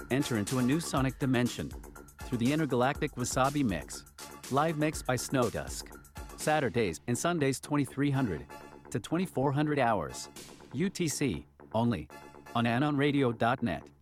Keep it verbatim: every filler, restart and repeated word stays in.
Enter into a new sonic dimension through the intergalactic Wasabi Mix. Live mix by Snow Dusk. Saturdays and Sundays twenty-three hundred to twenty-four hundred hours. U T C only on anon radio dot net.